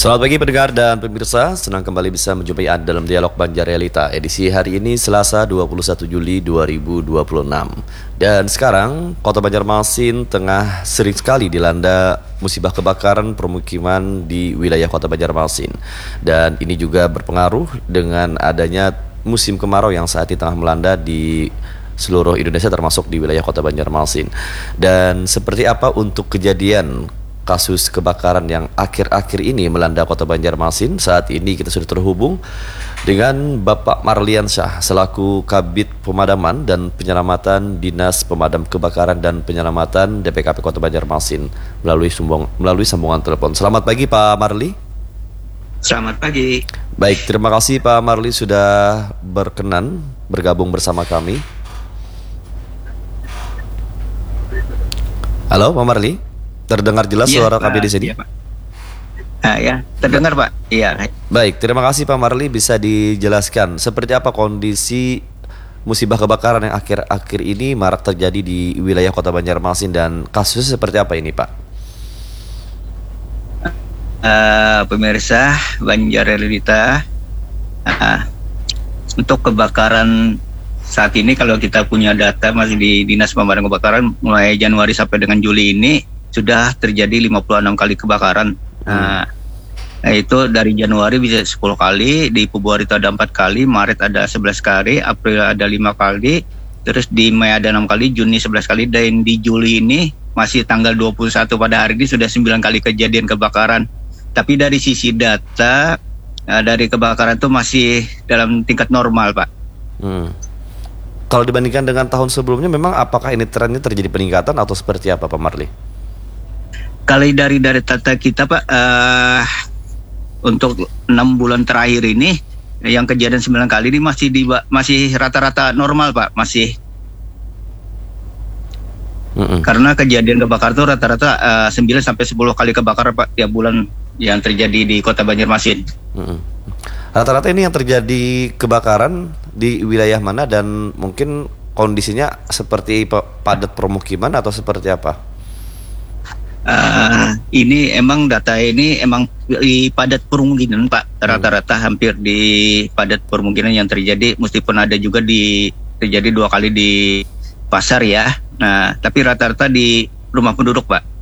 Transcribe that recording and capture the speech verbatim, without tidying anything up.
Selamat pagi pendengar dan pemirsa, senang kembali bisa menjumpai Anda dalam Dialog Banjar Realita edisi hari ini Selasa dua puluh satu Juli dua ribu dua puluh enam. Dan sekarang Kota Banjarmasin tengah sering sekali dilanda musibah kebakaran permukiman di wilayah Kota Banjarmasin. Dan ini juga berpengaruh dengan adanya musim kemarau yang saat ini tengah melanda di seluruh Indonesia termasuk di wilayah Kota Banjarmasin. Dan seperti apa untuk kejadian kasus kebakaran yang akhir-akhir ini melanda Kota Banjarmasin? Saat ini kita sudah terhubung dengan Bapak Marliansyah selaku Kabid Pemadaman dan Penyelamatan Dinas Pemadam Kebakaran dan Penyelamatan D P K P Kota Banjarmasin melalui sumbang, melalui sambungan telepon. Selamat pagi Pak Marli. Selamat pagi. Baik, terima kasih Pak Marli sudah berkenan bergabung bersama kami. Halo Pak Marli. Terdengar jelas ya, suara kami di sini? Iya, Pak. Ah, ya, terdengar Pak. Iya. Baik, terima kasih Pak Marli. Bisa dijelaskan seperti apa kondisi musibah kebakaran yang akhir-akhir ini marak terjadi di wilayah Kota Banjarmasin dan kasusnya seperti apa ini Pak? Uh, pemirsa Banjar Realita, uh, untuk kebakaran saat ini kalau kita punya data masih di Dinas Pemadam Kebakaran mulai Januari sampai dengan Juli ini sudah terjadi lima puluh enam kali kebakaran. Hmm. Nah, itu dari Januari bisa sepuluh kali, di Februari itu ada empat kali, Maret ada sebelas kali, April ada lima kali, terus di Mei ada enam kali, Juni sebelas kali, dan di Juli ini masih tanggal dua puluh satu pada hari ini sudah sembilan kali kejadian kebakaran. Tapi dari sisi data uh, dari kebakaran itu masih dalam tingkat normal, Pak. Hmm. Kalau dibandingkan dengan tahun sebelumnya, memang apakah ini trennya terjadi peningkatan atau seperti apa Pak Marli? Kalau dari dari data kita Pak, uh, untuk enam bulan terakhir ini yang kejadian sembilan kali ini masih di masih rata-rata normal Pak, masih. Mm-mm. Karena kejadian kebakaran itu rata-rata uh, sembilan sampai sepuluh kali kebakaran Pak tiap bulan yang terjadi di Kota Banjarmasin. Mm-mm. Rata-rata ini yang terjadi kebakaran di wilayah mana dan mungkin kondisinya seperti padat permukiman atau seperti apa? Uh, ini emang data ini emang di padat permukiman Pak, rata-rata hampir di padat permukiman yang terjadi, meskipun ada juga di terjadi dua kali di pasar ya. Nah, tapi rata-rata di rumah penduduk Pak.